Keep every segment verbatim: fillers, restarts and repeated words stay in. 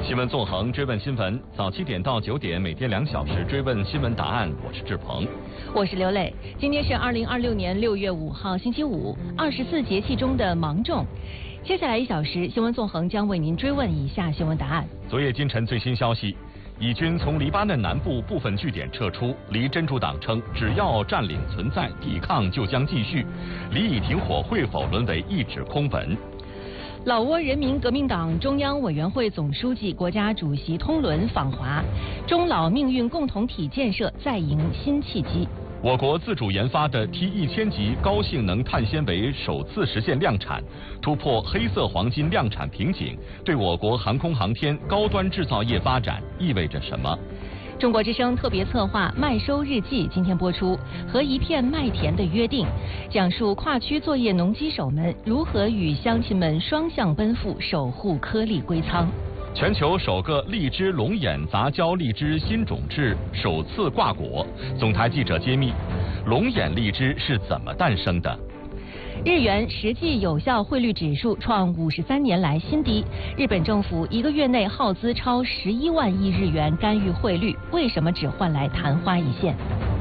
新闻纵横，追问新闻，早七点到九点，每天两小时追问新闻答案。我是志鹏， 我是刘磊。今天是二零二六年六月五号，星期五，二十四节气中的芒种。接下来一小时，新闻纵横将为您追问以下新闻答案。 昨夜今晨最新消息，以军从黎巴嫩南部部分据点撤出，黎真主党称，只要占领存在，抵抗就将继续。黎以停火会否沦为一纸空文？ 老挝人民革命党中央委员会总书记、国家主席通伦访华，中老命运共同体建设再迎新契机。 我国自主研发的 T 一千级高性能碳纤维首次实现量产，突破黑色黄金量产瓶颈，对我国航空航天高端制造业发展意味着什么？ 中国之声特别策划《麦收日记》今天播出，和一片麦田的约定，讲述跨区作业农机手们如何与乡亲们双向奔赴，守护颗粒归仓。 全球首个荔枝龙眼杂交荔枝新种质首次挂果，总台记者揭秘，龙眼荔枝是怎么诞生的？ 日元实际有效汇率指数创五十三年来新低。日本政府一个月内耗资超十一万亿日元干预汇率，为什么只换来昙花一现？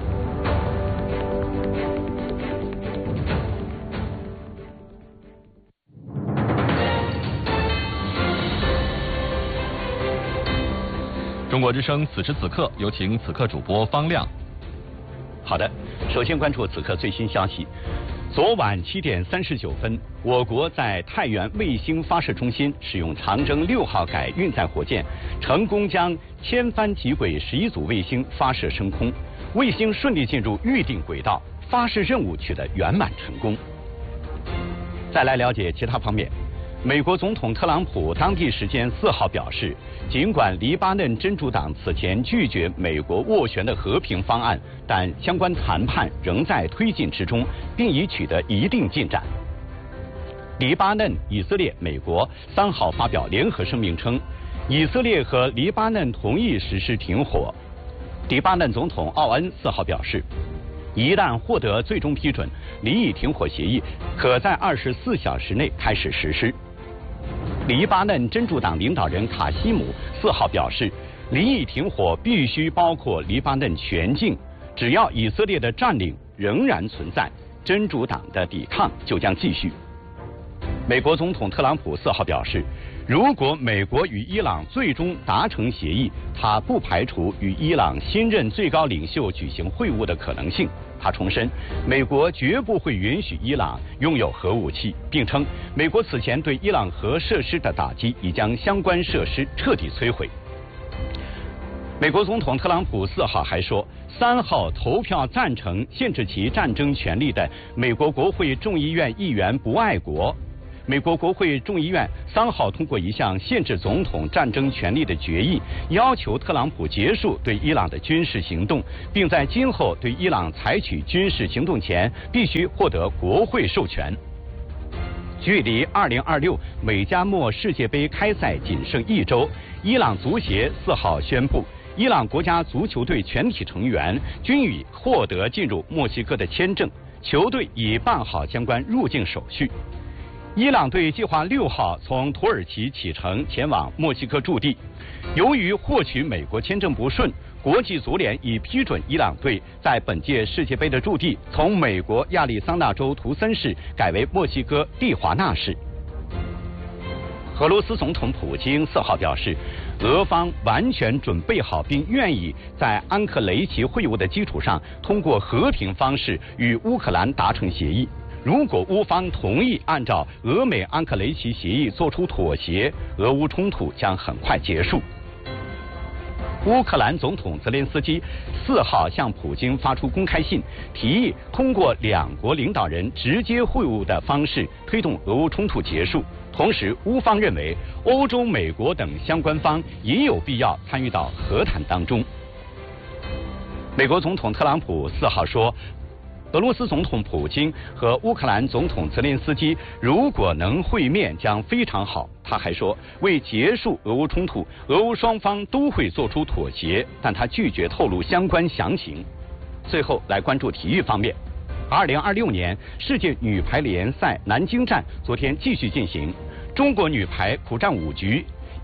中国之声此时此刻，有请此刻主播方亮。 好的，首先关注此刻最新消息。昨晚七点三十九分，我国在太原卫星发射中心使用长征六号改运载火箭，成功将千帆极轨十一组卫星发射升空，卫星顺利进入预定轨道，发射任务取得圆满成功。再来了解其他方面。美国总统特朗普当地时间四号表示，尽管黎巴嫩真主党此前拒绝美国斡旋的和平方案，但相关谈判仍在推进之中，并已取得一定进展。黎巴嫩、以色列、美国三号发表联合声明称，以色列和黎巴嫩同意实施停火。黎巴嫩总统奥恩四号表示，一旦获得最终批准，黎以停火协议可在二十四小时内开始实施。黎巴嫩真主党领导人卡西姆四号表示，黎以停火必须包括黎巴嫩全境，只要以色列的占领仍然存在，真主党的抵抗就将继续。美国总统特朗普四号表示，如果美国与伊朗最终达成协议，他不排除与伊朗新任最高领袖举行会晤的可能性。他重申，美国绝不会允许伊朗拥有核武器，并称美国此前对伊朗核设施的打击已将相关设施彻底摧毁。美国总统特朗普四号还说，三号投票赞成限制其战争权利的美国国会众议院议员不爱国。美国国会众议院三号通过一项限制总统战争权利的决议，要求特朗普结束对伊朗的军事行动，并在今后对伊朗采取军事行动前必须获得国会授权。距离二零二六美加墨世界杯开赛仅剩一周，伊朗足协四号宣布，伊朗国家足球队全体成员均已获得进入墨西哥的签证，球队已办好相关入境手续。伊朗队计划六号从土耳其启程前往墨西哥驻地。由于获取美国签证不顺，国际足联已批准伊朗队在本届世界杯的驻地从美国亚利桑那州图森市改为墨西哥蒂华纳市。俄罗斯总统普京四号表示，俄方完全准备好并愿意在安克雷奇会晤的基础上，通过和平方式与乌克兰达成协议。如果乌方同意按照俄美安克雷奇协议做出妥协，俄乌冲突将很快结束。乌克兰总统泽连斯基四号向普京发出公开信，提议通过两国领导人直接会晤的方式推动俄乌冲突结束。同时，乌方认为欧洲、美国等相关方也有必要参与到和谈当中。美国总统特朗普四号说，俄罗斯总统普京和乌克兰总统泽连斯基如果能会面将非常好。他还说，为结束俄乌冲突，俄乌双方都会做出妥协，但他拒绝透露相关详情。最后来关注体育方面，二零二六年世界女排联赛南京站昨天继续进行，中国女排苦战五局，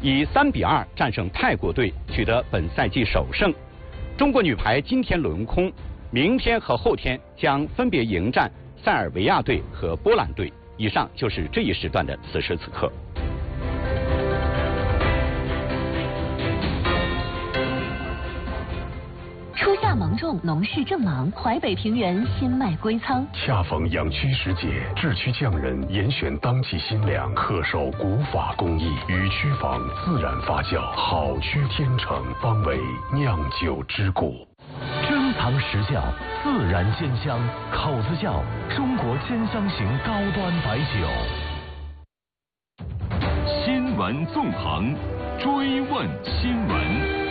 以三比二战胜泰国队，取得本赛季首胜。中国女排今天轮空，明天和后天将分别迎战塞尔维亚队和波兰队。以上就是这一时段的此时此刻。 初夏芒种，农事正忙，淮北平原新麦归仓。 恰逢养区时节，制区匠人严选当季新粮，恪守古法工艺，与曲坊自然发酵，好曲天成，方为酿酒之故。 珍藏实酵，自然鲜香，口子窖中国鲜香型高端白酒。 新闻纵横，追问新闻。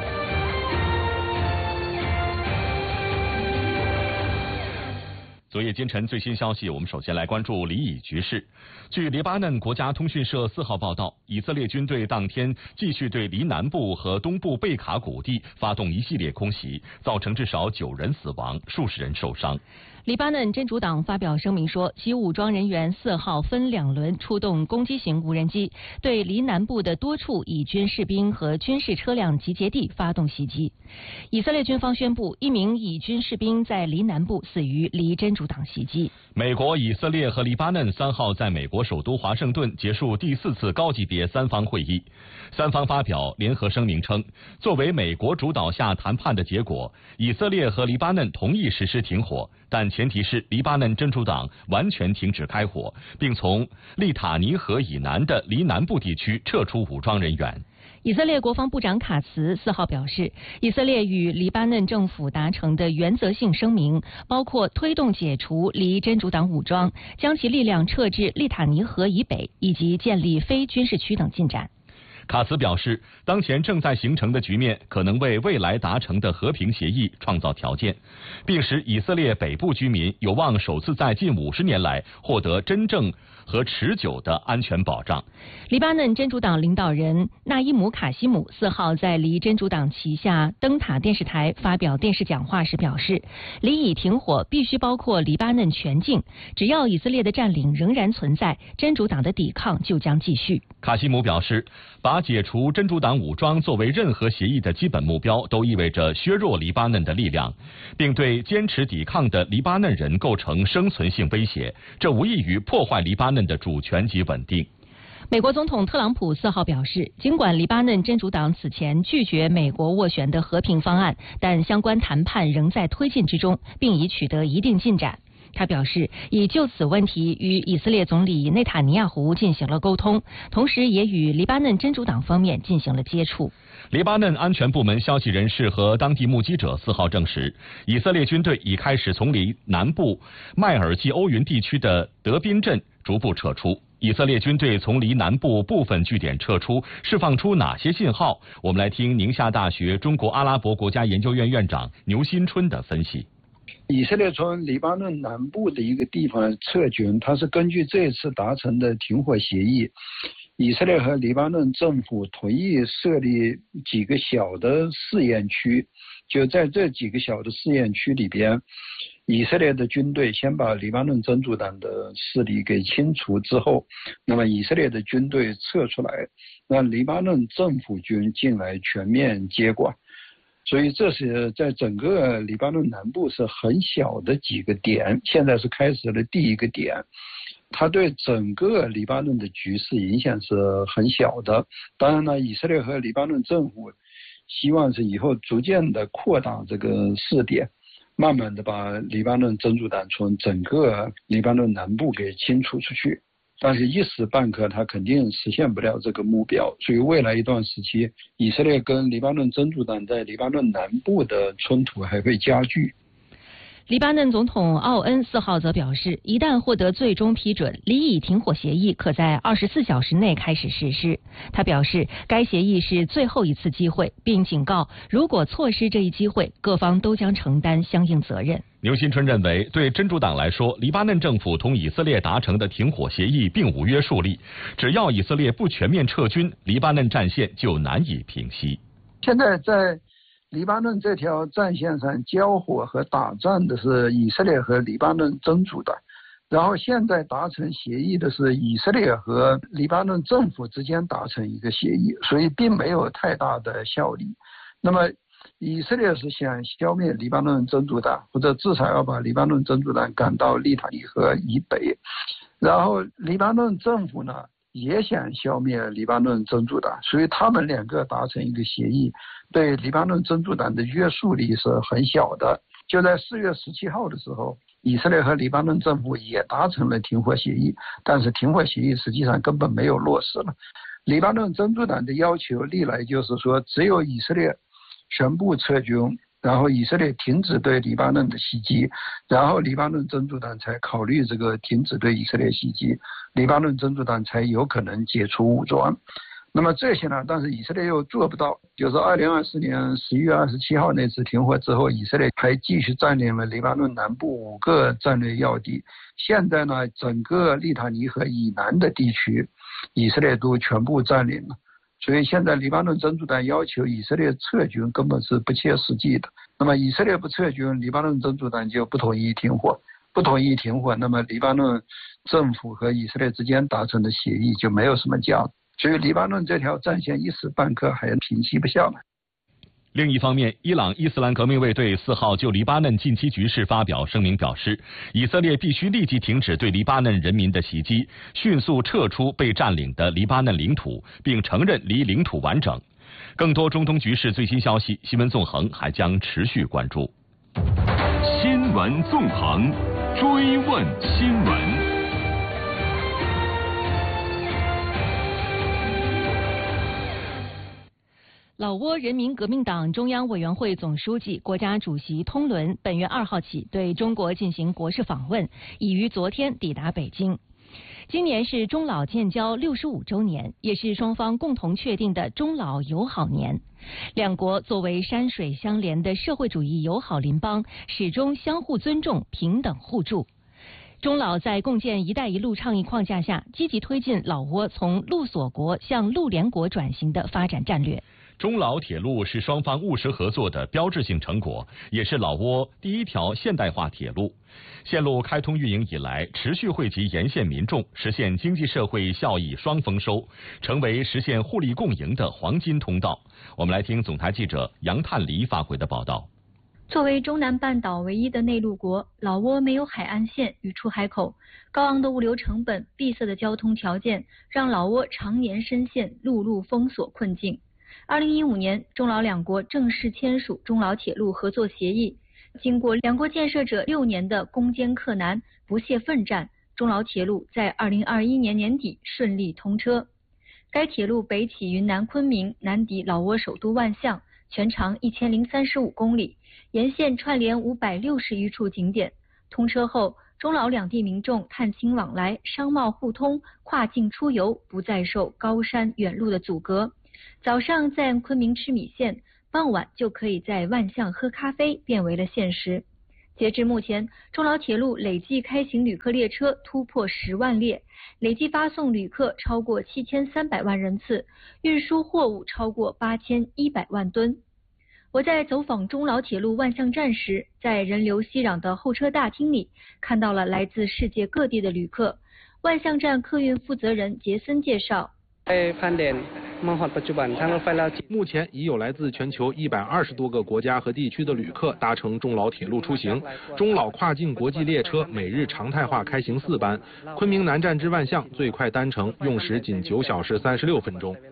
昨夜今晨最新消息，我们首先来关注黎以局势。据黎巴嫩国家通讯社四号报道，以色列军队当天继续对黎南部和东部贝卡谷地发动一系列空袭，造成至少九人死亡，数十人受伤。 黎巴嫩真主党发表声明说，其武装人员四号分两轮出动攻击型无人机，对黎南部的多处以军士兵和军事车辆集结地发动袭击。以色列军方宣布，一名以军士兵在黎南部死于黎真主党袭击。 美国、以色列和黎巴嫩三号在美国首都华盛顿结束第四次高级别三方会议。三方发表联合声明称，作为美国主导下谈判的结果，以色列和黎巴嫩同意实施停火，但前提是黎巴嫩真主党完全停止开火，并从利塔尼河以南的黎南部地区撤出武装人员。 以色列国防部长卡茨四号表示，以色列与黎巴嫩政府达成的原则性声明包括推动解除黎真主党武装、将其力量撤至利塔尼河以北以及建立非军事区等进展。 卡茨表示，当前正在形成的局面可能为未来达成的和平协议创造条件，并使以色列北部居民有望首次在近五十年来获得真正和持久的安全保障。 黎巴嫩真主党领导人纳伊姆卡西姆四号在黎真主党旗下灯塔电视台发表电视讲话时表示，黎以停火必须包括黎巴嫩全境，只要以色列的占领仍然存在，真主党的抵抗就将继续。 卡西姆表示，把解除真主党武装作为任何协议的基本目标，都意味着削弱黎巴嫩的力量，并对坚持抵抗的黎巴嫩人构成生存性威胁，这无异于破坏黎巴嫩的主权及稳定。 美国总统特朗普四号表示，尽管黎巴嫩真主党此前拒绝美国斡旋的和平方案，但相关谈判仍在推进之中，并已取得一定进展。他表示，已就此问题与以色列总理内塔尼亚胡进行了沟通，同时也与黎巴嫩真主党方面进行了接触。 黎巴嫩安全部门消息人士和当地目击者四号证实，以色列军队已开始从黎南部麦尔济欧云地区的德宾镇逐步撤出。以色列军队从黎南部部分据点撤出，释放出哪些信号？我们来听宁夏大学中国阿拉伯国家研究院院长牛新春的分析。 以色列从黎巴嫩南部的一个地方撤军，它是根据这次达成的停火协议，以色列和黎巴嫩政府同意设立几个小的试验区，就在这几个小的试验区里边，以色列的军队先把黎巴嫩真主党的势力给清除之后，那么以色列的军队撤出来，让黎巴嫩政府军进来全面接管。所以这是在整个黎巴嫩南部是很小的几个点，现在是开始了第一个点，它对整个黎巴嫩的局势影响是很小的。当然呢，以色列和黎巴嫩政府希望是以后逐渐的扩大这个试点，慢慢的把黎巴嫩真主党从整个黎巴嫩南部给清除出去。但是一时半刻他肯定实现不了这个目标，所以未来一段时期，以色列跟黎巴嫩真主党在黎巴嫩南部的冲突还会加剧。 黎巴嫩总统奥恩四号则表示，一旦获得最终批准，黎以停火协议可在二十四小时内开始实施。他表示，该协议是最后一次机会，并警告，如果错失这一机会，各方都将承担相应责任。 牛新春认为，对真主党来说，黎巴嫩政府同以色列达成的停火协议并无约束力，只要以色列不全面撤军，黎巴嫩战线就难以平息。 现在在黎巴嫩这条战线上交火和打仗的是以色列和黎巴嫩真主党， 然后现在达成协议的是以色列和黎巴嫩政府之间达成一个协议，所以并没有太大的效力。那么以色列是想消灭黎巴嫩真主党，或者至少要把黎巴嫩真主党赶到利塔尼河以北，然后黎巴嫩政府呢也想消灭黎巴嫩真主党，所以他们两个达成一个协议，对黎巴嫩真主党的约束力是很小的。就在四月十七号的时候，以色列和黎巴嫩政府也达成了停火协议，但是停火协议实际上根本没有落实了。黎巴嫩真主党的要求历来就是说，只有以色列全部撤军，然后以色列停止对黎巴嫩的袭击，然后黎巴嫩真主党才考虑这个停止对以色列袭击，黎巴嫩真主党才有可能解除武装。那么这些呢，但是以色列又做不到。就是二零二四年十一月二十七号那次停火之后，以色列还继续占领了黎巴嫩南部五个战略要地。现在呢，整个利塔尼河以南的地区，以色列都全部占领了。所以现在黎巴嫩真主党要求以色列撤军根本是不切实际的。那么以色列不撤军，黎巴嫩真主党就不同意停火，不同意停火，那么黎巴嫩政府和以色列之间达成的协议就没有什么价值。所以黎巴嫩这条战线一时半刻还平息不下来。 另一方面，伊朗伊斯兰革命卫队四号就黎巴嫩近期局势发表声明，表示以色列必须立即停止对黎巴嫩人民的袭击，迅速撤出被占领的黎巴嫩领土，并承认离领土完整。更多中东局势最新消息，新闻纵横还将持续关注。 新闻纵横，追问新闻。 老挝人民革命党中央委员会总书记、国家主席通伦本月二号起对中国进行国事访问，已于昨天抵达北京。今年是中老建交六十五周年，也是双方共同确定的中老友好年。两国作为山水相连的社会主义友好邻邦，始终相互尊重、平等互助。中老在共建“一带一路”倡议框架下，积极推进老挝从陆锁国向陆联国转型的发展战略。 中老铁路是双方务实合作的标志性成果，也是老挝第一条现代化铁路。线路开通运营以来，持续惠及沿线民众，实现经济社会效益双丰收，成为实现互利共赢的黄金通道。我们来听总台记者杨探黎发回的报道。 作为中南半岛唯一的内陆国，老挝没有海岸线与出海口，高昂的物流成本、闭塞的交通条件，让老挝常年深陷陆路封锁困境。二零一五年，中老两国正式签署中老铁路合作协议。经过两国建设者六年的攻坚克难、不懈奋战，中老铁路在二零二一年年底顺利通车。该铁路北起云南昆明，南抵老挝首都万象，全长一千零三十五公里，沿线串联五百六十余处景点。通车后，中老两地民众探亲往来、商贸互通、跨境出游不再受高山远路的阻隔。早上在昆明吃米线，傍晚就可以在万象喝咖啡，变为了现实。截至目前，中老铁路累计开行旅客列车突破十万列，累计发送旅客超过七千三百万人次，运输货物超过八千一百万吨。我在走访中老铁路万象站时，在人流熙攘的候车大厅里，看到了来自世界各地的旅客。万象站客运负责人杰森介绍。 目前已有来自全球一百二十多个国家和地区的旅客搭乘中老铁路出行。中老跨境国际列车每日常态化开行四班，昆明南站至万象最快单程用时仅九小时三十六分钟。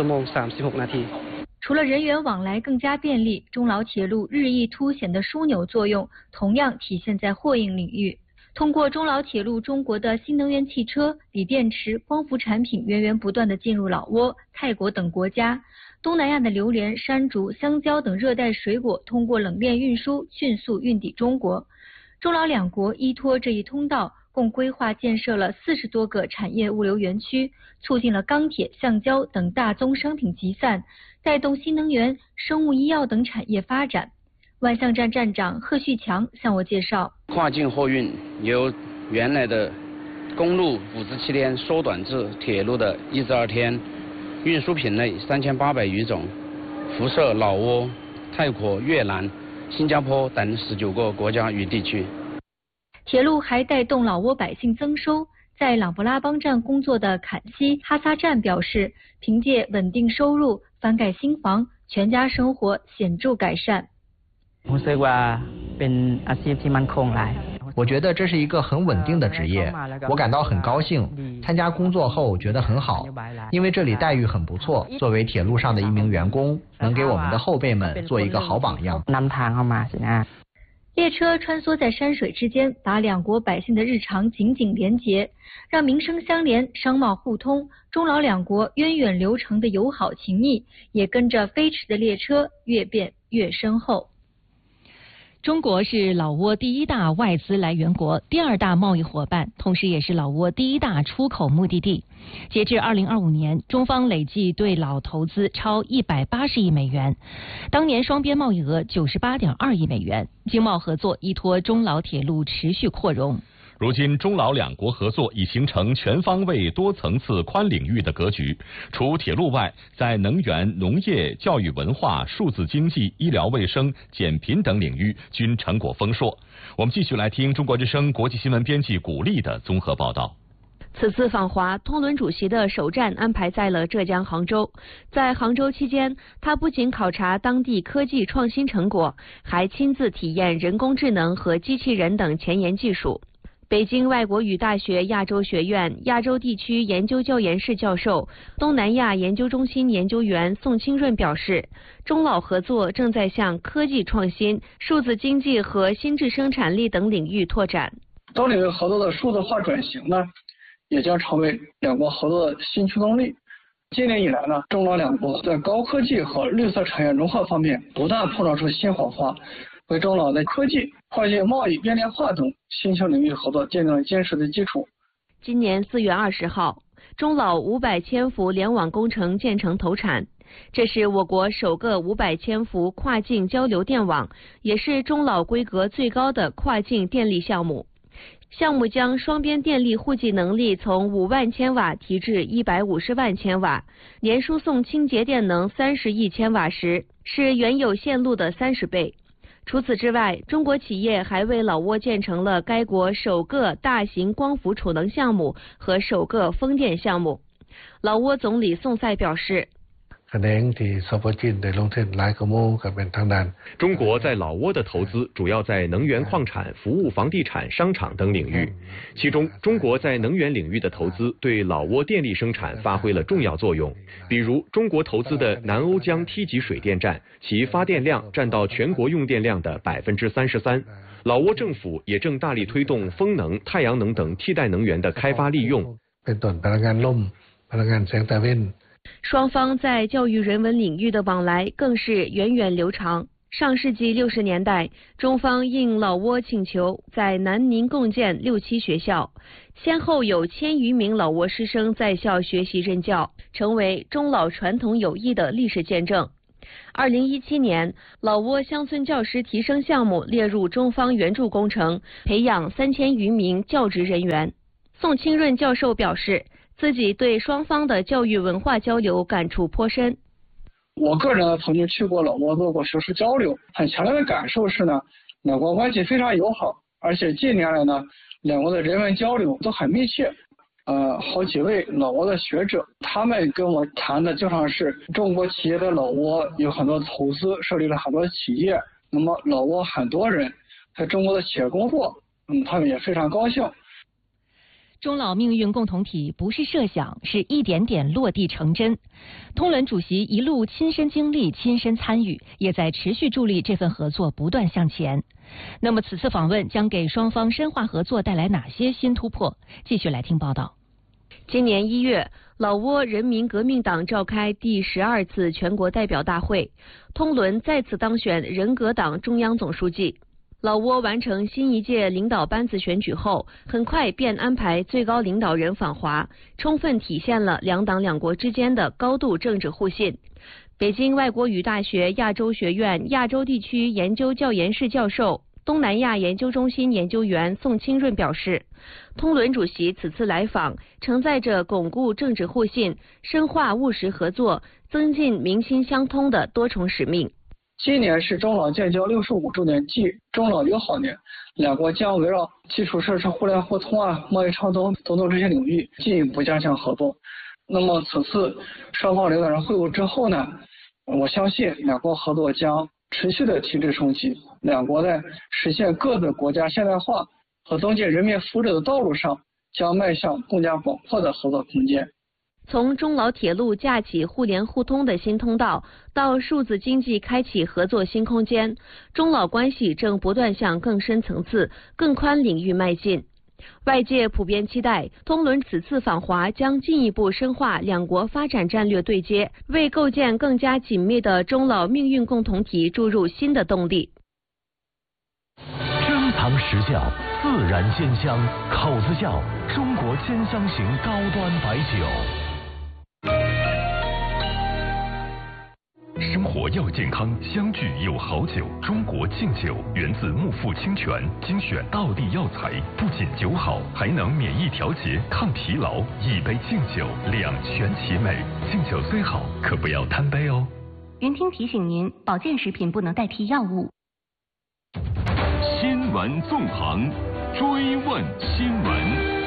除了人员往来更加便利，中老铁路日益凸显的枢纽作用同样体现在货运领域。通过中老铁路，中国的新能源汽车、锂电池、光伏产品源源不断地进入老挝、泰国等国家。东南亚的榴莲、山竹、香蕉等热带水果通过冷链运输迅速运抵中国。中老两国依托这一通道，共规划建设了四十多个产业物流园区，促进了钢铁、橡胶等大宗商品集散，带动新能源、生物医药等产业发展。万象站站长贺旭强向我介绍， 跨境货运由原来的公路五至七天缩短至铁路的一至二天，运输品类三千八百余种，辐射老挝、泰国、越南、新加坡等十九个国家与地区。 铁路还带动老挝百姓增收。在琅勃拉邦站工作的坎西哈萨站表示，凭借稳定收入翻盖新房，全家生活显著改善。 我觉得这是一个很稳定的职业，我感到很高兴。参加工作后觉得很好，因为这里待遇很不错。作为铁路上的一名员工，能给我们的后辈们做一个好榜样。 列车穿梭在山水之间，把两国百姓的日常紧紧连结，让民生相连、商贸互通，中老两国源远流长的友好情谊也跟着飞驰的列车越变越深厚。 中国是老挝第一大外资来源国，第二大贸易伙伴，同时也是老挝第一大出口目的地。截至二零二五年，中方累计对老投资超一百八十亿美元，当年双边贸易额九十八点二亿美元，经贸合作依托中老铁路持续扩容。 如今，中老两国合作已形成全方位、多层次、宽领域的格局。除铁路外，在能源、农业、教育文化、数字经济、医疗卫生、减贫等领域均成果丰硕。我们继续来听中国之声国际新闻编辑古丽的综合报道。 此次访华，通伦主席的首站安排在了浙江杭州。在杭州期间，他不仅考察当地科技创新成果，还亲自体验人工智能和机器人等前沿技术。北京外国语大学亚洲学院亚洲地区研究教研室教授、东南亚研究中心研究员宋清润表示，中老合作正在向科技创新、数字经济和新质生产力等领域拓展。 多领域合作的数字化转型呢，也将成为两国合作的新驱动力。今年以来呢，中老两国在高科技和绿色产业融合方面不断碰撞出新火花，为中老在科技、跨境贸易、变电化等新兴领域合作建立了坚实的基础。 今年四月二十号，中老五百千伏联网工程建成投产，这是我国首个五百千伏跨境交流电网，也是中老规格最高的跨境电力项目。项目将双边电力互计能力从五万千瓦提至一百五十万千瓦，年输送清洁电能三十亿千瓦时，是原有线路的三十倍。除此之外，中国企业还为老挝建成了该国首个大型光伏储能项目和首个风电项目。老挝总理宋赛表示， 中国在老挝的投资主要在能源矿产、服务房地产、商场等领域，其中中国在能源领域的投资对老挝电力生产发挥了重要作用。比如中国投资的南瓯江梯级水电站，其发电量占到全国用电量的百分之三十三。老挝政府也正大力推动风能、太阳能等替代能源的开发利用。 双方在教育人文领域的往来更是源远流长。上世纪六十年代，中方应老挝请求，在南宁共建六期学校，先后有千余名老挝师生在校学习任教，成为中老传统友谊的历史见证。二零一七年，老挝乡村教师提升项目列入中方援助工程，培养三千余名教职人员。宋清润教授表示，自己对双方的教育文化交流感触颇深。 我个人曾经去过老挝做过学术交流，很强烈的感受是呢，两国关系非常友好，而且近年来呢，两国的人文交流都很密切。呃，好几位老挝的学者，他们跟我谈的就像是中国企业在老挝有很多投资，设立了很多企业，那么老挝很多人在中国的企业工作，嗯，他们也非常高兴。 中老命运共同体不是设想，是一点点落地成真。通伦主席一路亲身经历、亲身参与，也在持续助力这份合作不断向前。那么此次访问将给双方深化合作带来哪些新突破？继续来听报道。 今年一月，老挝人民革命党召开第十二次全国代表大会，通伦再次当选人革党中央总书记。老挝完成新一届领导班子选举后，很快便安排最高领导人访华，充分体现了两党两国之间的高度政治互信。北京外国语大学亚洲学院亚洲地区研究教研室教授、东南亚研究中心研究员宋清润表示，通伦主席此次来访，承载着巩固政治互信、深化务实合作、增进民心相通的多重使命。 今年是中老建交六十五周年暨中老友好年，两国将围绕基础设施、互联互通啊、贸易畅通等等这些领域进一步加强合作。那么此次双方领导人会晤之后呢，我相信两国合作将持续的提质升级，两国在实现各自国家现代化和增进人民福祉的道路上将迈向更加广阔的合作空间。 从中老铁路架起互联互通的新通道，到数字经济开启合作新空间，中老关系正不断向更深层次、更宽领域迈进。外界普遍期待通伦此次访华将进一步深化两国发展战略对接，为构建更加紧密的中老命运共同体注入新的动力。 珍藏实窖，自然鲜香，口子窖，中国鲜香型高端白酒。 生活要健康，相聚有好酒。中国敬酒源自木富清泉，精选道地药材，不仅酒好，还能免疫调节、抗疲劳。一杯敬酒，两全其美。敬酒虽好，可不要贪杯哦。 云听提醒您，保健食品不能代替药物。 新闻纵横，追问新闻。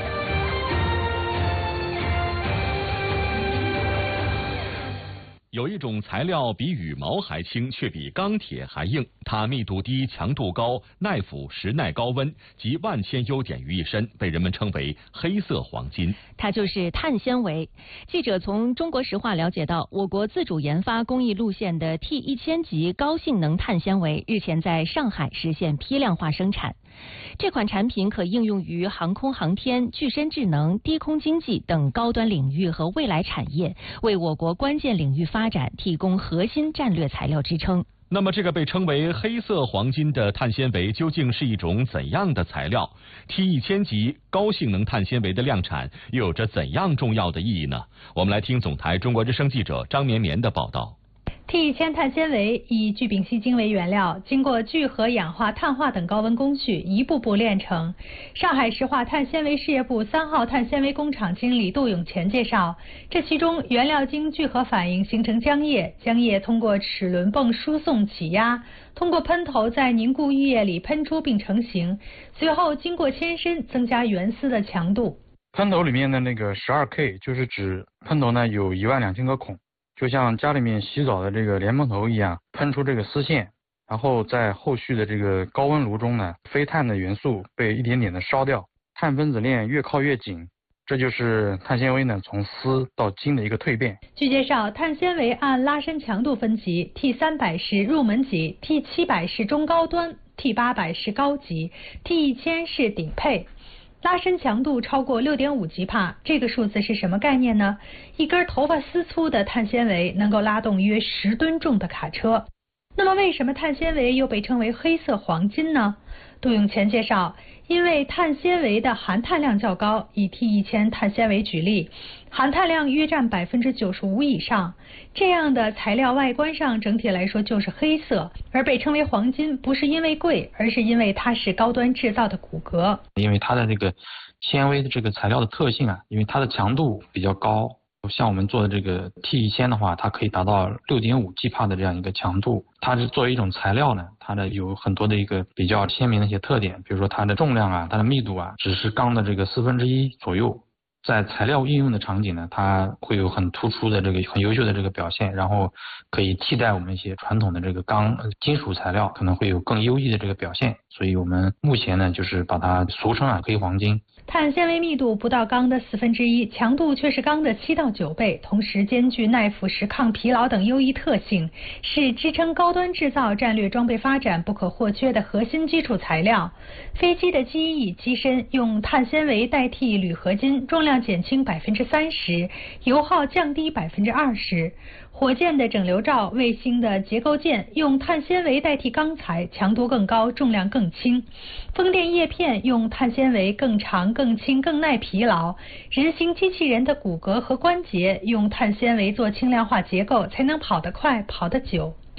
有一种材料比羽毛还轻，却比钢铁还硬，它密度低、强度高、耐腐蚀、耐高温，集万千优点于一身，被人们称为黑色黄金。 它就是碳纤维。记者从中国石化了解到，我国自主研发工艺路线的 T 一千 级高性能碳纤维日前在上海实现批量化生产。这款产品可应用于航空航天、具身智能、低空经济等高端领域和未来产业，为我国关键领域发展提供核心战略材料支撑。 那么这个被称为黑色黄金的碳纤维究竟是一种怎样的材料？ T 一千 级高性能碳纤维的量产又有着怎样重要的意义呢？我们来听总台中国之声记者张绵绵的报道。 T 一千 碳纤维以聚丙烯腈为原料，经过聚合、氧化、碳化等高温工序，一步步炼成。上海石化碳纤维事业部三号碳纤维工厂经理杜永乾介绍，这其中原料经聚合反应形成浆液，浆液通过齿轮泵输送起压，通过喷头在凝固浴液里喷出并成型，随后经过牵伸增加原丝的强度。 喷头里面的那个 十二 K 就是指喷头呢有一万两千个孔。就像家里面洗澡的这个莲蓬头一样，喷出这个丝线，然后在后续的这个高温炉中呢，非碳的元素被一点点的烧掉，碳分子链越靠越紧，这就是碳纤维呢从丝到金的一个蜕变。 据介绍，碳纤维按拉伸强度分级 ，T 三百是入门级 ，T 七百是中高端 ，T 八百是高级 ，T 一千是顶配。拉伸强度超过 六点五 吉帕，这个数字是什么概念呢？一根头发丝粗的碳纤维能够拉动约十吨重的卡车。那么为什么碳纤维又被称为黑色黄金呢？杜永乾介绍，因为碳纤维的含碳量较高，以 T 一千 碳纤维举例，含碳量约占 百分之九十五 以上，这样的材料外观上整体来说就是黑色，而被称为黄金不是因为贵，而是因为它是高端制造的骨骼。 因为它的这个纤维的这个材料的特性啊，因为它的强度比较高，像我们做的这个 T 一千的话，它可以达到 六点五 吉帕的这样一个强度。它是作为一种材料呢，它的有很多的一个比较鲜明的一些特点，比如说它的重量啊，它的密度啊，只是钢的这个四分之一左右。在材料应用的场景呢，它会有很突出的这个很优秀的这个表现，然后可以替代我们一些传统的这个钢金属材料，可能会有更优异的这个表现。所以我们目前呢，就是把它俗称啊黑黄金。 碳纤维密度不到钢的四分之一，强度却是钢的七到九倍，同时兼具耐腐蚀、抗疲劳等优异特性，是支撑高端制造战略装备发展不可或缺的核心基础材料。飞机的机翼、机身用碳纤维代替铝合金，重量减轻百分之三十，油耗降低百分之二十。火箭的整流罩、卫星的结构件用碳纤维代替钢材，强度更高，重量更轻。风电叶片用碳纤维更长、更轻、更耐疲劳。人形机器人的骨骼和关节用碳纤维做轻量化结构，才能跑得快、跑得久。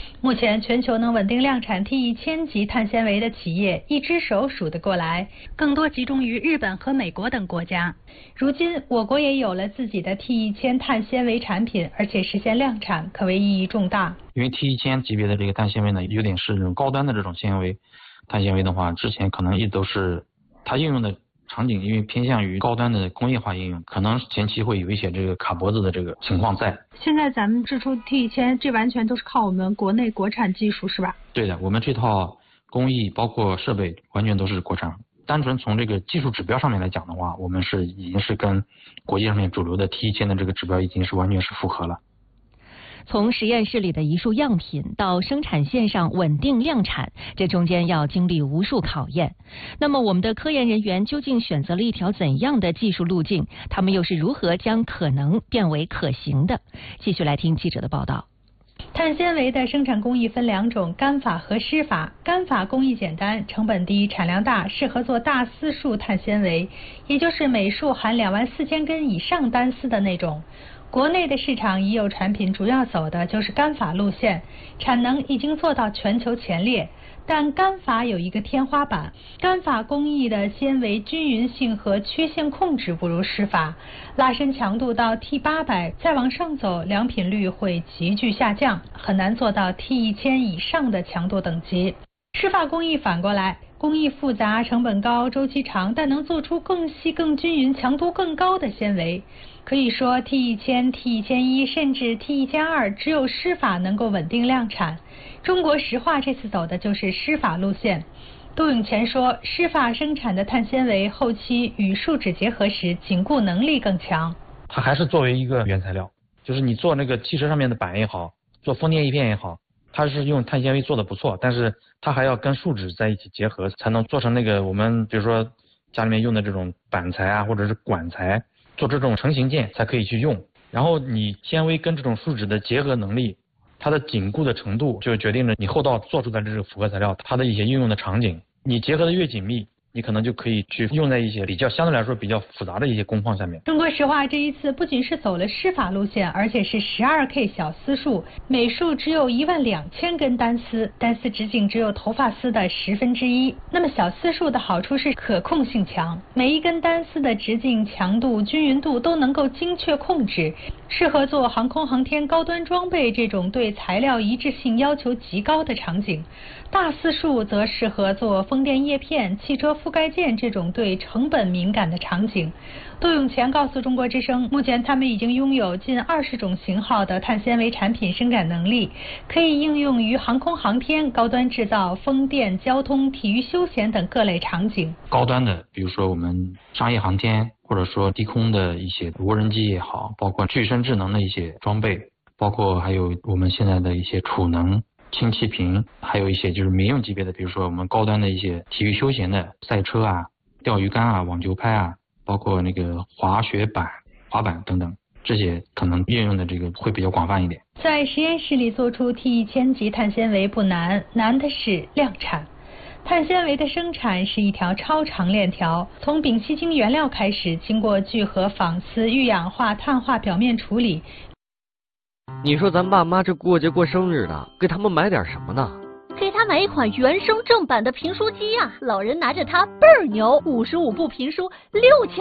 目前全球能稳定量产 T 一千 级碳纤维的企业一只手数得过来，更多集中于日本和美国等国家。如今我国也有了自己的 T 一千 碳纤维产品，而且实现量产，可谓意义重大。 因为 T 一千 级别的这个碳纤维呢，有点是这种高端的这种纤维，碳纤维的话，之前可能一直都是它应用的场景，因为偏向于高端的工业化应用，可能前期会有一些这个卡脖子的这个情况在。 现在咱们制出 T 一千，这完全都是靠我们国内国产技术，是吧？ 对的，我们这套工艺包括设备完全都是国产。单纯从这个技术指标上面来讲的话，我们是已经是跟国际上面主流的 T 一千的这个指标已经是完全是符合了。 从实验室里的一束样品到生产线上稳定量产，这中间要经历无数考验。那么我们的科研人员究竟选择了一条怎样的技术路径？他们又是如何将可能变为可行的？继续来听记者的报道。 碳纤维的生产工艺分两种，干法和湿法。干法工艺简单，成本低，产量大，适合做大丝束碳纤维，也就是每束含两万四千根以上单丝的那种。国内的市场已有产品主要走的就是干法路线，产能已经做到全球前列。但干法有一个天花板，干法工艺的纤维均匀性和缺陷控制不如湿法，拉伸强度到 T 八百，再往上走，良品率会急剧下降，很难做到 T 一千 以上的强度等级。湿法工艺反过来，工艺复杂，成本高，周期长，但能做出更细、更均匀、强度更高的纤维。可以说 T 一千、T 一千一甚至 T 一千二，只有湿法能够稳定量产。中国石化这次走的就是湿法路线。杜永乾说，湿法生产的碳纤维后期与树脂结合时，紧固能力更强。 它还是作为一个原材料，就是你做那个汽车上面的板也好，做风电叶片也好，它是用碳纤维做的不错，但是它还要跟树脂在一起结合，才能做成那个我们比如说家里面用的这种板材啊，或者是管材，做这种成型件才可以去用。然后你纤维跟这种树脂的结合能力，它的紧固的程度就决定了你后道做出来的这个复合材料它的一些应用的场景。你结合的越紧密，你可能就可以去用在一些比较相对来说比较复杂的一些工况下面。 中国石化这一次不仅是走了湿法路线，而且是 十二K 小丝束，每束只有一万两千根单丝，单丝直径只有头发丝的十分之一。那么小丝束的好处是可控性强，每一根单丝的直径、强度、均匀度都能够精确控制，适合做航空航天高端装备这种对材料一致性要求极高的场景。大丝束则适合做风电叶片、汽车覆盖件这种对成本敏感的场景。杜永乾告诉中国之声，目前他们已经拥有近二十种型号的碳纤维产品生产能力，可以应用于航空航天、高端制造、风电、交通、体育休闲等各类场景。 高端的，比如说我们商业航天，或者说低空的一些无人机也好，包括具身智能的一些装备，包括还有我们现在的一些储能、氢气瓶，还有一些就是民用级别的，比如说我们高端的一些体育休闲的赛车啊、钓鱼竿啊、网球拍啊，包括那个滑雪板、滑板等等，这些可能运用的这个会比较广泛一点。 在实验室里做出 T 一千 级碳纤维不难，难的是量产。碳纤维的生产是一条超长链条，从丙烯腈原料开始，经过聚合、纺丝、遇氧化、碳化表面处理。 你说咱爸妈这过节过生日的，给他们买点什么呢？ 给他买一款原声正版的评书机啊，老人拿着它倍儿牛，五十五部评书，六千。